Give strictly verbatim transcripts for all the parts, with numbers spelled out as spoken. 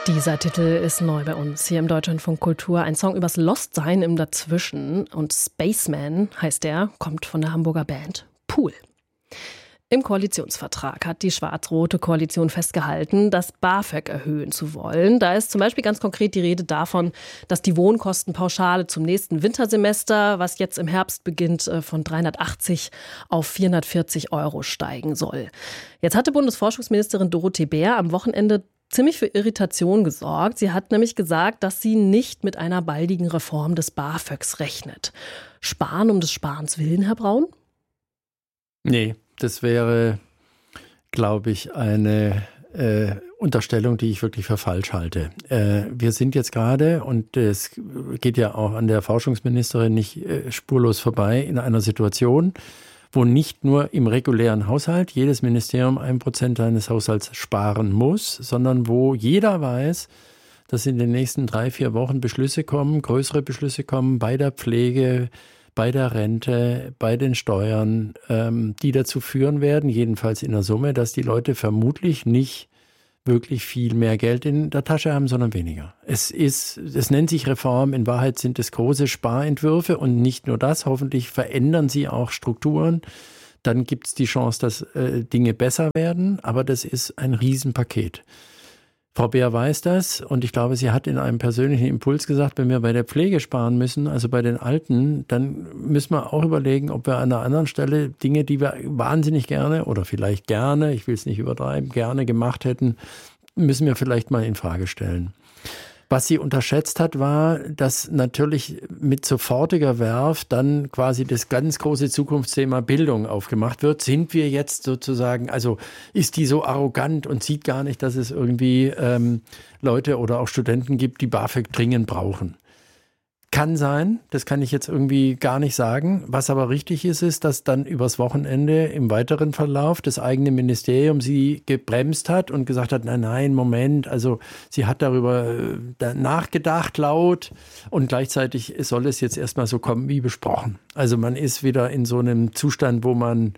Dieser Titel ist neu bei uns hier im Deutschlandfunk Kultur. Ein Song übers Lostsein im Dazwischen. Und Spaceman heißt der, kommt von der Hamburger Band Pool. Im Koalitionsvertrag hat die schwarz-rote Koalition festgehalten, das BAföG erhöhen zu wollen. Da ist zum Beispiel ganz konkret die Rede davon, dass die Wohnkostenpauschale zum nächsten Wintersemester, was jetzt im Herbst beginnt, von dreihundertachtzig auf vierhundertvierzig Euro steigen soll. Jetzt hatte Bundesforschungsministerin Dorothee Bär am Wochenende ziemlich für Irritation gesorgt. Sie hat nämlich gesagt, dass sie nicht mit einer baldigen Reform des BAföGs rechnet. Sparen um des Sparens willen, Herr Braun? Nee, das wäre, glaube ich, eine äh, Unterstellung, die ich wirklich für falsch halte. Äh, wir sind jetzt gerade, und es geht ja auch an der Forschungsministerin nicht äh, spurlos vorbei, in einer Situation, wo nicht nur im regulären Haushalt jedes Ministerium ein Prozent seines Haushalts sparen muss, sondern wo jeder weiß, dass in den nächsten drei, vier Wochen Beschlüsse kommen, größere Beschlüsse kommen bei der Pflege, bei der Rente, bei den Steuern, ähm, die dazu führen werden, jedenfalls in der Summe, dass die Leute vermutlich nicht wirklich viel mehr Geld in der Tasche haben, sondern weniger. Es ist, es nennt sich Reform, in Wahrheit sind es große Sparentwürfe und nicht nur das, hoffentlich verändern sie auch Strukturen. Dann gibt es die Chance, dass äh, Dinge besser werden, aber das ist ein Riesenpaket. Frau Beer weiß das und ich glaube, sie hat in einem persönlichen Impuls gesagt, wenn wir bei der Pflege sparen müssen, also bei den Alten, dann müssen wir auch überlegen, ob wir an einer anderen Stelle Dinge, die wir wahnsinnig gerne oder vielleicht gerne, ich will es nicht übertreiben, gerne gemacht hätten, müssen wir vielleicht mal in Frage stellen. Was sie unterschätzt hat, war, dass natürlich mit sofortiger Werf dann quasi das ganz große Zukunftsthema Bildung aufgemacht wird. Sind wir jetzt sozusagen, also ist die so arrogant und sieht gar nicht, dass es irgendwie ähm, Leute oder auch Studenten gibt, die BAföG dringend brauchen? Kann sein, das kann ich jetzt irgendwie gar nicht sagen. Was aber richtig ist, ist, dass dann übers Wochenende im weiteren Verlauf das eigene Ministerium sie gebremst hat und gesagt hat, nein, nein, Moment, also sie hat darüber nachgedacht laut und gleichzeitig soll es jetzt erstmal so kommen wie besprochen. Also man ist wieder in so einem Zustand, wo man,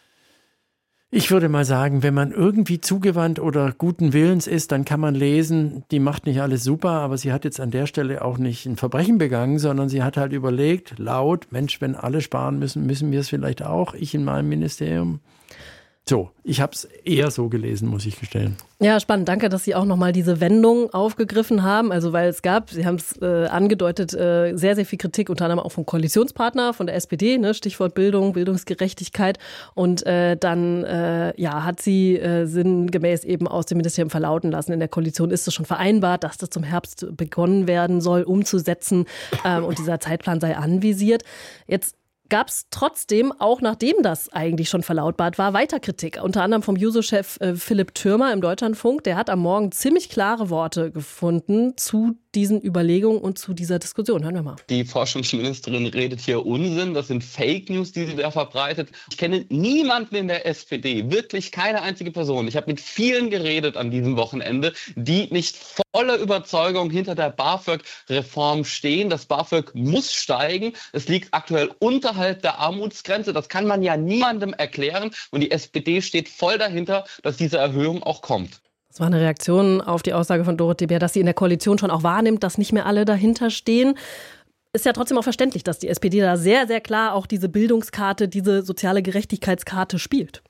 ich würde mal sagen, wenn man irgendwie zugewandt oder guten Willens ist, dann kann man lesen, die macht nicht alles super, aber sie hat jetzt an der Stelle auch nicht ein Verbrechen begangen, sondern sie hat halt überlegt, laut, Mensch, wenn alle sparen müssen, müssen wir es vielleicht auch, ich in meinem Ministerium. So, ich habe es eher so gelesen, muss ich gestehen. Ja, spannend. Danke, dass Sie auch nochmal diese Wendung aufgegriffen haben. Also weil es gab, Sie haben es äh, angedeutet, äh, sehr, sehr viel Kritik, unter anderem auch vom Koalitionspartner, von der S P D, ne? Stichwort Bildung, Bildungsgerechtigkeit. Und äh, dann äh, ja, hat sie äh, sinngemäß eben aus dem Ministerium verlauten lassen. In der Koalition ist es schon vereinbart, dass das zum Herbst begonnen werden soll, umzusetzen. Ähm, und dieser Zeitplan sei anvisiert. Jetzt gab es trotzdem, auch nachdem das eigentlich schon verlautbart war, weiter Kritik. Unter anderem vom Juso-Chef äh, Philipp Thürmer im Deutschlandfunk. Der hat am Morgen ziemlich klare Worte gefunden zu diesen Überlegungen und zu dieser Diskussion. Hören wir mal. Die Forschungsministerin redet hier Unsinn. Das sind Fake News, die sie da verbreitet. Ich kenne niemanden in der S P D, wirklich keine einzige Person. Ich habe mit vielen geredet an diesem Wochenende, die nicht voller Überzeugung hinter der BAföG-Reform stehen. Das BAföG muss steigen. Es liegt aktuell unterhalb der Armutsgrenze. Das kann man ja niemandem erklären. Und die S P D steht voll dahinter, dass diese Erhöhung auch kommt. Das war eine Reaktion auf die Aussage von Dorothee Bär, dass sie in der Koalition schon auch wahrnimmt, dass nicht mehr alle dahinter stehen. Ist ja trotzdem auch verständlich, dass die S P D da sehr, sehr klar auch diese Bildungskarte, diese soziale Gerechtigkeitskarte spielt.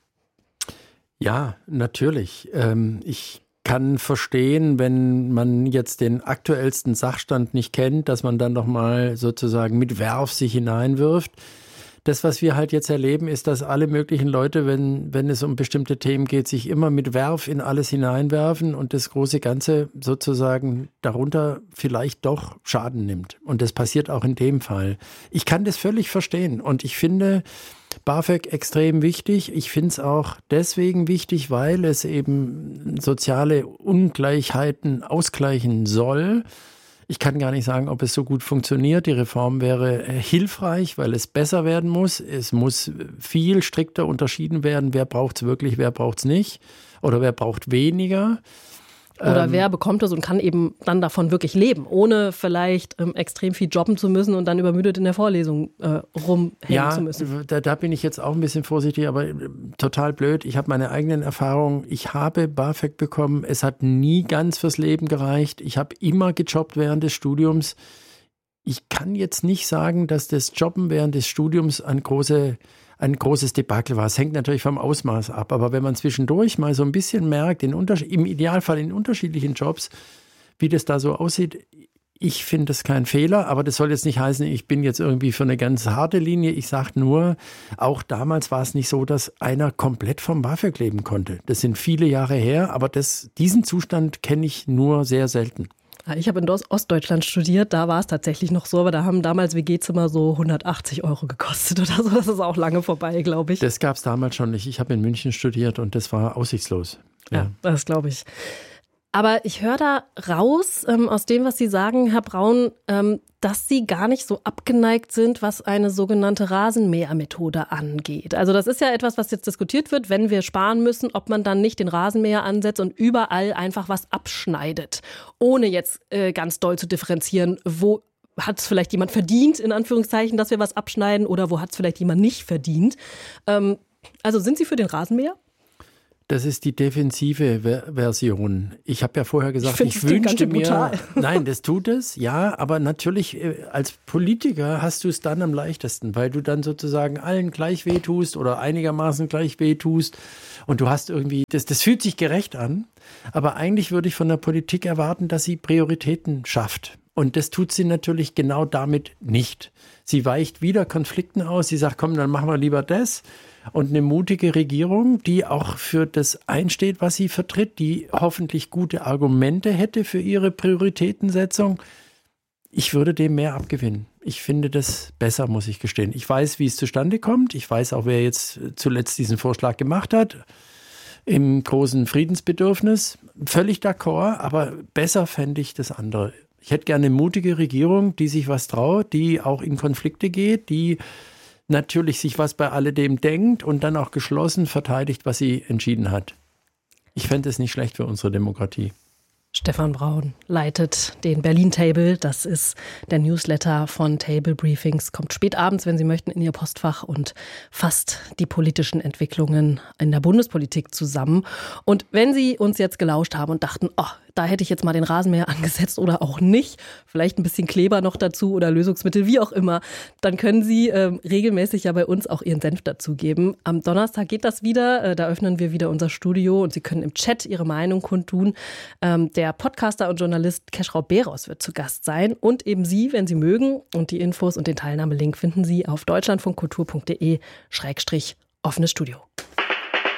Ja, natürlich. Ähm, ich kann verstehen, wenn man jetzt den aktuellsten Sachstand nicht kennt, dass man dann noch mal sozusagen mit Werf sich hineinwirft. Das, was wir halt jetzt erleben, ist, dass alle möglichen Leute, wenn, wenn es um bestimmte Themen geht, sich immer mit Werf in alles hineinwerfen und das große Ganze sozusagen darunter vielleicht doch Schaden nimmt. Und das passiert auch in dem Fall. Ich kann das völlig verstehen und ich finde BAföG extrem wichtig. Ich finde es auch deswegen wichtig, weil es eben soziale Ungleichheiten ausgleichen soll. Ich kann gar nicht sagen, ob es so gut funktioniert. Die Reform wäre hilfreich, weil es besser werden muss. Es muss viel strikter unterschieden werden, wer braucht es wirklich, wer braucht es nicht oder wer braucht weniger. Oder ähm, wer bekommt es und kann eben dann davon wirklich leben, ohne vielleicht ähm, extrem viel jobben zu müssen und dann übermüdet in der Vorlesung äh, rumhängen ja, zu müssen? Da, da bin ich jetzt auch ein bisschen vorsichtig, aber total blöd. Ich habe meine eigenen Erfahrungen. Ich habe BAföG bekommen. Es hat nie ganz fürs Leben gereicht. Ich habe immer gejobbt während des Studiums. Ich kann jetzt nicht sagen, dass das Jobben während des Studiums ein, große, ein großes Debakel war. Es hängt natürlich vom Ausmaß ab. Aber wenn man zwischendurch mal so ein bisschen merkt, in Unterschied, im Idealfall in unterschiedlichen Jobs, wie das da so aussieht, ich finde das kein Fehler. Aber das soll jetzt nicht heißen, ich bin jetzt irgendwie für eine ganz harte Linie. Ich sage nur, auch damals war es nicht so, dass einer komplett vom BAföG leben konnte. Das sind viele Jahre her, aber das, diesen Zustand kenne ich nur sehr selten. Ich habe in Ostdeutschland studiert, da war es tatsächlich noch so, aber da haben damals W G-Zimmer so hundertachtzig Euro gekostet oder so. Das ist auch lange vorbei, glaube ich. Das gab es damals schon nicht. Ich habe in München studiert und das war aussichtslos. Ja, ja das glaube ich. Aber ich höre da raus, ähm, aus dem, was Sie sagen, Herr Braun, ähm, dass Sie gar nicht so abgeneigt sind, was eine sogenannte Rasenmähermethode angeht. Also das ist ja etwas, was jetzt diskutiert wird, wenn wir sparen müssen, ob man dann nicht den Rasenmäher ansetzt und überall einfach was abschneidet, ohne jetzt äh, ganz doll zu differenzieren, wo hat es vielleicht jemand verdient, in Anführungszeichen, dass wir was abschneiden, oder wo hat es vielleicht jemand nicht verdient. Ähm, also sind Sie für den Rasenmäher? Das ist die defensive Ver- Version. Ich habe ja vorher gesagt, ich, ich wünschte mir, brutal. nein, das tut es, ja, aber natürlich äh, als Politiker hast du es dann am leichtesten, weil du dann sozusagen allen gleich wehtust oder einigermaßen gleich wehtust und du hast irgendwie, das, das fühlt sich gerecht an, aber eigentlich würde ich von der Politik erwarten, dass sie Prioritäten schafft. Und das tut sie natürlich genau damit nicht. Sie weicht wieder Konflikten aus, sie sagt, komm, dann machen wir lieber das. Und eine mutige Regierung, die auch für das einsteht, was sie vertritt, die hoffentlich gute Argumente hätte für ihre Prioritätensetzung. Ich würde dem mehr abgewinnen. Ich finde das besser, muss ich gestehen. Ich weiß, wie es zustande kommt. Ich weiß auch, wer jetzt zuletzt diesen Vorschlag gemacht hat. Im großen Friedensbedürfnis. Völlig d'accord, aber besser fände ich das andere. Ich hätte gerne eine mutige Regierung, die sich was traut, die auch in Konflikte geht, die natürlich sich was bei alledem denkt und dann auch geschlossen verteidigt, was sie entschieden hat. Ich fände es nicht schlecht für unsere Demokratie. Stefan Braun leitet den Berlin Table. Das ist der Newsletter von Table Briefings. Kommt spät abends, wenn Sie möchten, in Ihr Postfach und fasst die politischen Entwicklungen in der Bundespolitik zusammen. Und wenn Sie uns jetzt gelauscht haben und dachten, oh, da hätte ich jetzt mal den Rasenmäher angesetzt oder auch nicht, vielleicht ein bisschen Kleber noch dazu oder Lösungsmittel, wie auch immer, dann können Sie ähm, regelmäßig ja bei uns auch Ihren Senf dazugeben. Am Donnerstag geht das wieder, äh, da öffnen wir wieder unser Studio und Sie können im Chat Ihre Meinung kundtun. Ähm, der Podcaster und Journalist Keschrau Beros wird zu Gast sein und eben Sie, wenn Sie mögen. Und die Infos und den Teilnahmelink finden Sie auf deutschlandfunkkultur punkt de Schrägstrich offenes Studio.